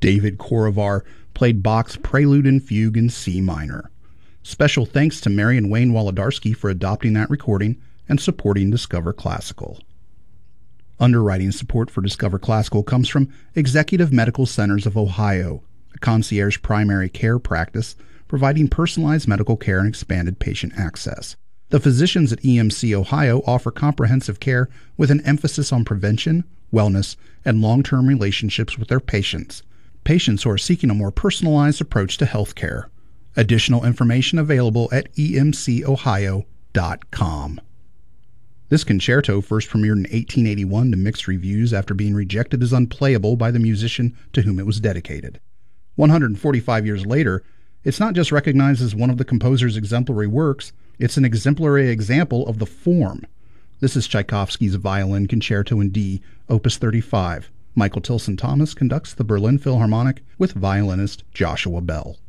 David Korovar played Bach's Prelude and Fugue in C minor. Special thanks to Mary and Wayne Wolodarski for adopting that recording and supporting Discover Classical. Underwriting support for Discover Classical comes from Executive Medical Centers of Ohio, a concierge primary care practice providing personalized medical care and expanded patient access. The physicians at EMC Ohio offer comprehensive care with an emphasis on prevention, wellness, and long-term relationships with their patients who are seeking a more personalized approach to healthcare. Additional information available at emcohio.com. This concerto first premiered in 1881 to mixed reviews after being rejected as unplayable by the musician to whom it was dedicated. 145 years later, it's not just recognized as one of the composer's exemplary works, it's an exemplary example of the form. This is Tchaikovsky's Violin Concerto in D, Opus 35. Michael Tilson Thomas conducts the Berlin Philharmonic with violinist Joshua Bell.